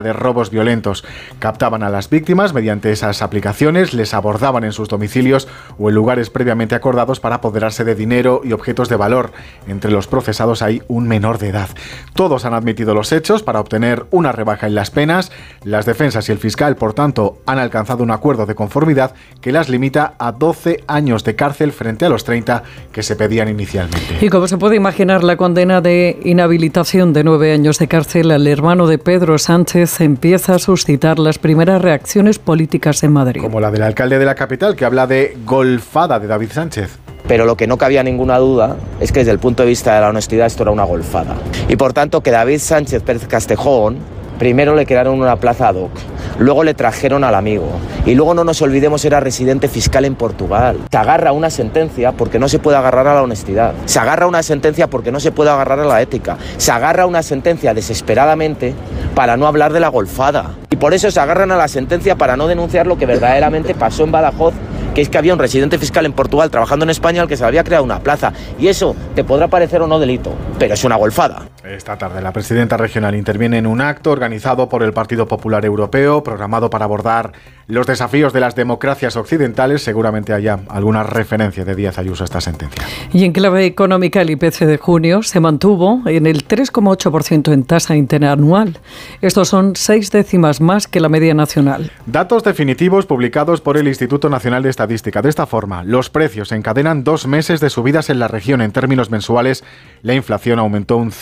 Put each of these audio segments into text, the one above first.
de robos violentos. Captaban a las víctimas mediante esas aplicaciones, les abordaban en sus domicilios o en lugares previamente acordados para apoderarse de dinero y objetos de valor. Entre los procesados hay un menor de edad. Todos han admitido los hechos para obtener una rebaja en las penas. Las defensas y el fiscal, por tanto, han alcanzado un acuerdo de conformidad que las limita a 12 años de cárcel frente a los 30 que se pedían inicialmente. Y como se puede imaginar, la condena de inhabilitación de 9 años de cárcel al hermano de Pedro Sánchez empieza a suscitar las primeras reacciones políticas en Madrid. Como la del alcalde de la capital, que habla de golfada de David Sánchez. Pero lo que no cabía ninguna duda es que desde el punto de vista de la honestidad esto era una golfada. Y por tanto que David Sánchez Pérez Castejón primero le crearon una plaza ad hoc, luego le trajeron al amigo y luego no nos olvidemos era residente fiscal en Portugal. Se agarra a una sentencia porque no se puede agarrar a la honestidad, se agarra a una sentencia porque no se puede agarrar a la ética, se agarra a una sentencia desesperadamente para no hablar de la golfada y por eso se agarran a la sentencia para no denunciar lo que verdaderamente pasó en Badajoz, que es que había un residente fiscal en Portugal trabajando en España al que se le había creado una plaza. Y eso te podrá parecer o no delito, pero es una golfada. Esta tarde la presidenta regional interviene en un acto organizado por el Partido Popular Europeo, programado para abordar los desafíos de las democracias occidentales. Seguramente haya alguna referencia de Díaz Ayuso a esta sentencia. Y en clave económica, el IPC de junio se mantuvo en el 3,8% en tasa interanual. Estos son 6 décimas más que la media nacional. Datos definitivos publicados por el Instituto Nacional de Estadística. De esta forma, los precios encadenan 2 meses de subidas en la región. En términos mensuales, la inflación aumentó un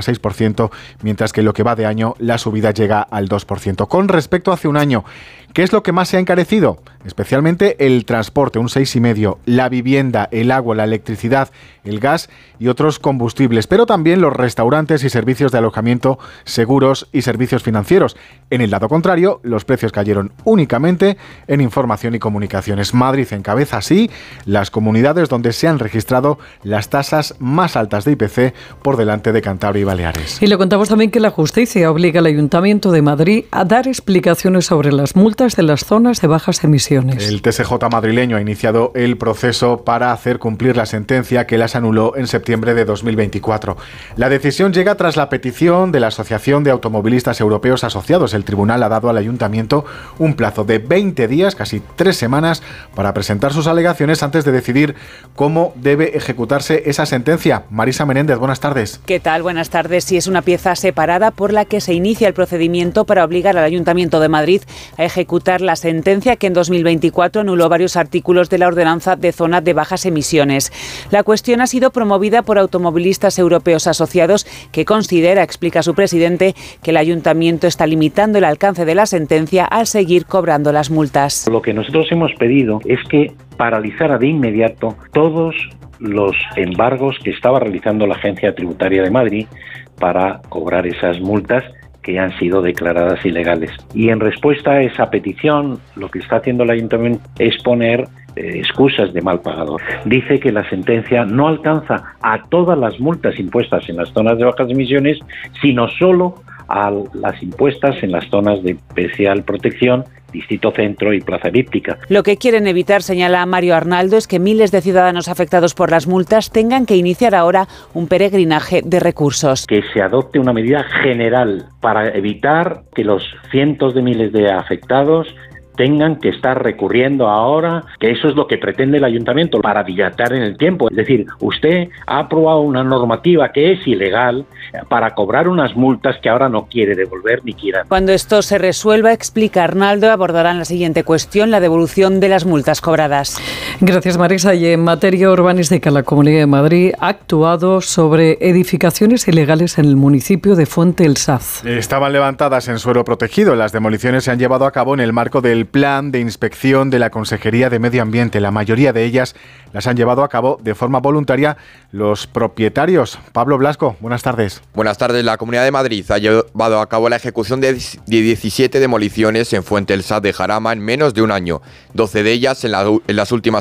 0,6%, mientras que en lo que va de año la subida llega al 2%. Con respecto a hace un año, ¿qué es lo que más se ha encarecido? Especialmente el transporte, un 6,5%, la vivienda, el agua, la electricidad, el gas y otros combustibles, pero también los restaurantes y servicios de alojamiento, seguros y servicios financieros. En el lado contrario, los precios cayeron únicamente en información y comunicaciones. Madrid encabeza así las comunidades donde se han registrado las tasas más altas de IPC, por delante de Cantabria y Baleares. Y le contamos también que la justicia obliga al Ayuntamiento de Madrid a dar explicaciones sobre las multas de las zonas de bajas emisiones. El TSJ madrileño ha iniciado el proceso para hacer cumplir la sentencia que las anuló en septiembre de 2024. La decisión llega tras la petición de la Asociación de Automovilistas Europeos Asociados. El tribunal ha dado al Ayuntamiento un plazo de 20 días, casi 3 semanas, para presentar sus alegaciones antes de decidir cómo debe ejecutarse esa sentencia. Marisa Menéndez, buenas tardes. ¿Qué tal? Buenas tardes. Sí, es una pieza separada por la que se inicia el procedimiento para obligar al Ayuntamiento de Madrid a ejecutar la sentencia que en 2024 anuló varios artículos de la ordenanza de zona de bajas emisiones. La cuestión ha sido promovida por Automovilistas Europeos Asociados, que considera, explica su presidente, que el Ayuntamiento está limitando el alcance de la sentencia al seguir cobrando las multas. Lo que nosotros hemos pedido es que paralizara de inmediato todos los embargos que estaba realizando la Agencia Tributaria de Madrid para cobrar esas multas que han sido declaradas ilegales. Y en respuesta a esa petición, lo que está haciendo el Ayuntamiento es poner excusas de mal pagador. Dice que la sentencia no alcanza a todas las multas impuestas en las zonas de bajas emisiones, sino solo a las impuestas en las zonas de especial protección, Distrito Centro y Plaza Elíptica. Lo que quieren evitar, señala Mario Arnaldo, es que miles de ciudadanos afectados por las multas tengan que iniciar ahora un peregrinaje de recursos. Que se adopte una medida general para evitar que los cientos de miles de afectados tengan que estar recurriendo ahora, que eso es lo que pretende el Ayuntamiento, para dilatar en el tiempo. Es decir, usted ha aprobado una normativa que es ilegal para cobrar unas multas que ahora no quiere devolver ni quiera. Cuando esto se resuelva, explica Arnaldo, abordarán la siguiente cuestión, la devolución de las multas cobradas. Gracias, Marisa. Y en materia urbanística, la Comunidad de Madrid ha actuado sobre edificaciones ilegales en el municipio de Fuente el Saz. Estaban levantadas en suelo protegido. Las demoliciones se han llevado a cabo en el marco del plan de inspección de la Consejería de Medio Ambiente. La mayoría de ellas las han llevado a cabo de forma voluntaria los propietarios. Pablo Blasco, buenas tardes. Buenas tardes. La Comunidad de Madrid ha llevado a cabo la ejecución de 17 demoliciones en Fuente el Saz de Jarama en menos de un año, 12 de ellas en las últimas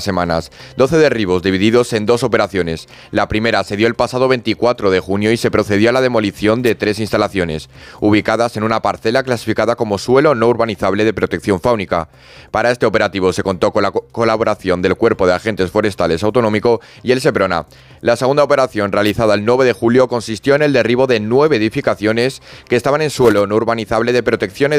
semanas. 12 derribos divididos en 2 operaciones. La primera se dio el pasado 24 de junio y se procedió a la demolición de 3 instalaciones, ubicadas en una parcela clasificada como suelo no urbanizable de protección fáunica. Para este operativo se contó con la colaboración del Cuerpo de Agentes Forestales Autonómico y el Seprona. La segunda operación, realizada el 9 de julio, consistió en el derribo de 9 edificaciones que estaban en suelo no urbanizable de protección